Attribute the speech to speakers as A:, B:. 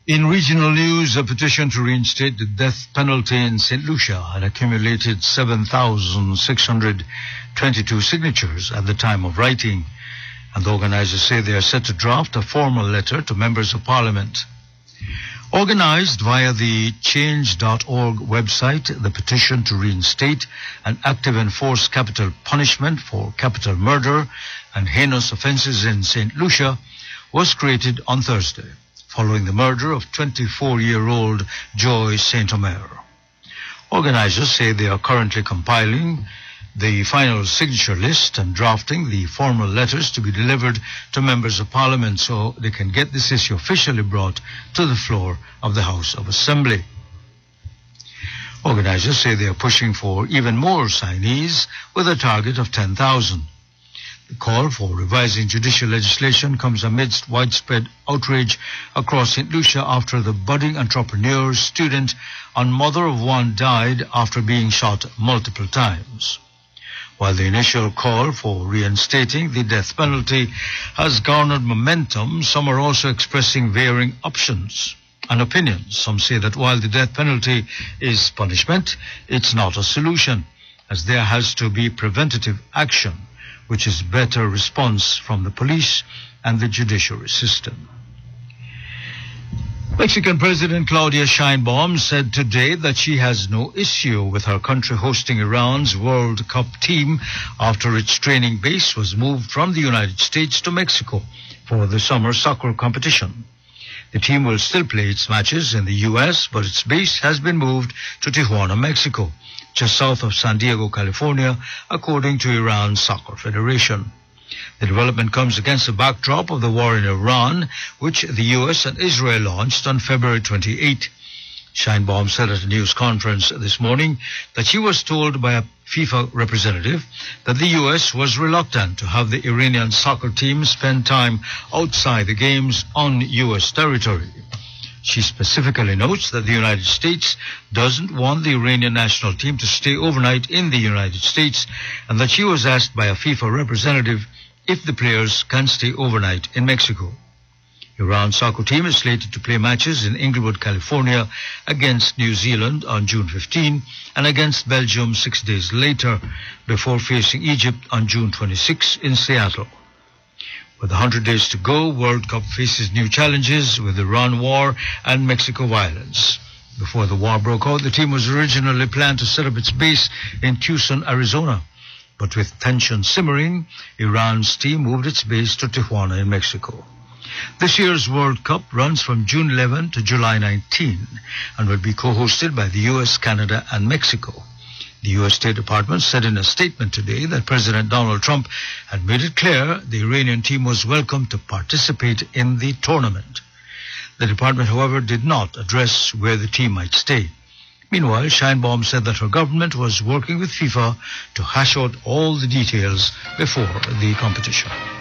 A: In regional news, a petition to reinstate the death penalty in St. Lucia had accumulated 7,622 signatures at the time of writing, and the organizers say they are set to draft a formal letter to members of parliament. Organized via the change.org website, the petition to reinstate an active enforced capital punishment for capital murder and heinous offenses in St. Lucia was created on Thursday, following the murder of 24-year-old Joy St. Omer. Organizers say they are currently compiling the final signature list and drafting the formal letters to be delivered to members of parliament so they can get this issue officially brought to the floor of the House of Assembly. Organizers say they are pushing for even more signees with a target of 10,000. The call for revising judicial legislation comes amidst widespread outrage across St. Lucia after the budding entrepreneur, student, and mother of one died after being shot multiple times. While the initial call for reinstating the death penalty has garnered momentum, some are also expressing varying options and opinions. Some say that while the death penalty is punishment, it's not a solution, as there has to be preventative action, which is better response from the police and the judiciary system. Mexican President Claudia Sheinbaum said today that she has no issue with her country hosting Iran's World Cup team after its training base was moved from the United States to Mexico for the summer soccer competition. The team will still play its matches in the U.S., but its base has been moved to Tijuana, Mexico, just south of San Diego, California, according to Iran's Soccer Federation. The development comes against the backdrop of the war in Iran, which the U.S. and Israel launched on February 28. Sheinbaum said at a news conference this morning that she was told by a FIFA representative that the U.S. was reluctant to have the Iranian soccer team spend time outside the games on U.S. territory. She specifically notes that the United States doesn't want the Iranian national team to stay overnight in the United States, and that she was asked by a FIFA representative if the players can stay overnight in Mexico. Iran's soccer team is slated to play matches in Inglewood, California against New Zealand on June 15 and against Belgium 6 days later, before facing Egypt on June 26 in Seattle. With 100 days to go, World Cup faces new challenges with Iran war and Mexico violence. Before the war broke out, the team was originally planned to set up its base in Tucson, Arizona. But with tension simmering, Iran's team moved its base to Tijuana in Mexico. This year's World Cup runs from June 11 to July 19 and will be co-hosted by the U.S., Canada, and Mexico. The U.S. State Department said in a statement today that President Donald Trump had made it clear the Iranian team was welcome to participate in the tournament. The department, however, did not address where the team might stay. Meanwhile, Sheinbaum said that her government was working with FIFA to hash out all the details before the competition.